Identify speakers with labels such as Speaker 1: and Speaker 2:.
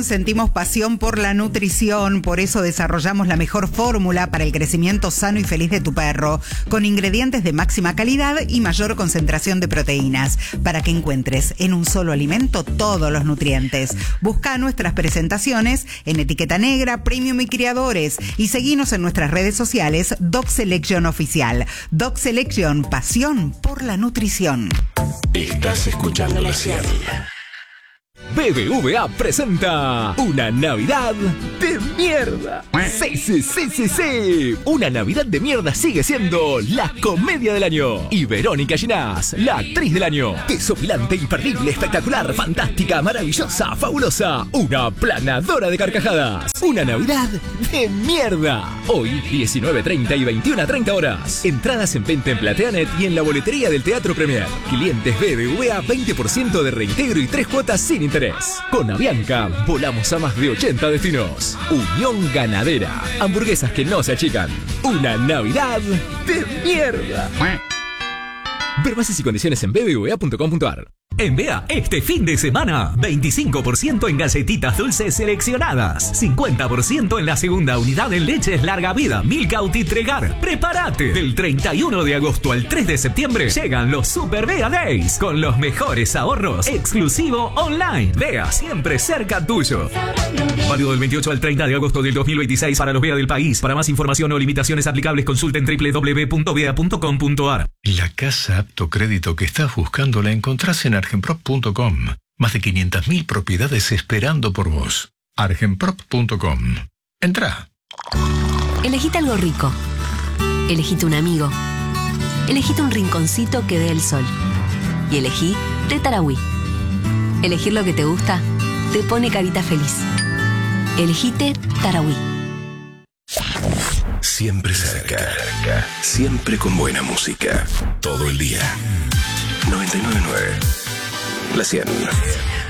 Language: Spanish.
Speaker 1: Sentimos pasión por la nutrición, por eso desarrollamos la mejor fórmula para el crecimiento sano y feliz de tu perro, con ingredientes de máxima calidad y mayor concentración de proteínas, para que encuentres en un solo alimento todos los nutrientes. Busca nuestras presentaciones en Etiqueta Negra, Premium y Criadores, y seguinos en nuestras redes sociales Dog Selection Oficial. Dog Selection, pasión por la nutrición.
Speaker 2: Estás escuchando La Ciel.
Speaker 3: BBVA presenta una Navidad de mierda. Sí. Una Navidad de mierda sigue siendo la comedia del año. Y Verónica Ginás, la actriz del año. Desopilante, imperdible, espectacular, fantástica, maravillosa, fabulosa. Una planadora de carcajadas. Una Navidad de mierda. Hoy, 19:30 y 21:30 horas. Entradas en venta en Plateanet y en la boletería del Teatro Premier. Clientes BBVA, 20% de reintegro y 3 cuotas sin interés. Con Avianca, volamos a más de 80 destinos. Unión Ganadera. Hamburguesas que no se achican. Una Navidad de mierda. Ver bases y condiciones en bbva.com.ar.
Speaker 4: En Bea, este fin de semana, 25% en galletitas dulces seleccionadas, 50% en la segunda unidad en leches larga vida, Milkout y Tregar. ¡Prepárate! Del 31 de agosto al 3 de septiembre llegan los Super Bea Days, con los mejores ahorros, exclusivo online. Bea, siempre cerca tuyo. Válido del 28 al 30 de agosto del 2026 para los Bea del país. Para más información o limitaciones aplicables, consulten www.bea.com.ar.
Speaker 2: La casa apto crédito que estás buscando la encontrás en argenprop.com. Más de 500.000 propiedades esperando por vos. argenprop.com. Entrá.
Speaker 5: Elegite algo rico. Elegite un amigo. Elegite un rinconcito que dé el sol. Y elegí Té Tarahui. Elegir lo que te gusta te pone carita feliz. Elegite Tarahui.
Speaker 2: Siempre cerca. Siempre con buena música. Todo el día. 99.9. La Ciel.